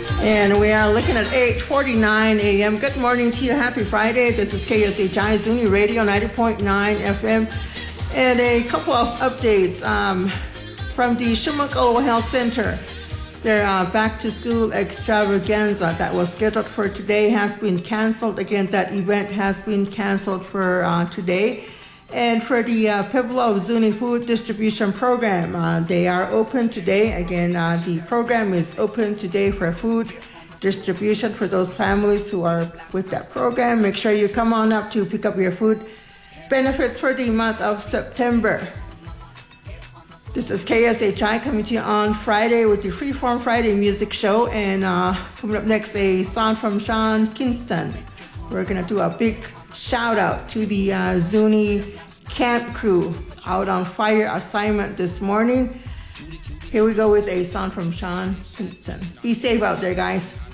And we are looking at 8:49 a.m. Good morning to you. Happy Friday. This is KSHI Zuni Radio 90.9 FM. And a couple of updates from the Shumakolo Health Center. Their back-to-school extravaganza that was scheduled for today has been canceled. Again, that event has been canceled for today. And for the Pueblo of Zuni Food Distribution Program, they are open today. Again, the program is open today for food distribution for those families who are with that program. Make sure you come on up to pick up your food benefits for the month of September. This is KSHI coming to you on Friday with the Freeform Friday music show. And coming up next, a song from Sean Kingston. We're going to do a big shout out to the Zuni camp crew out on fire assignment this morning. Here we go with a song from Sean Kingston. Be safe out there, guys.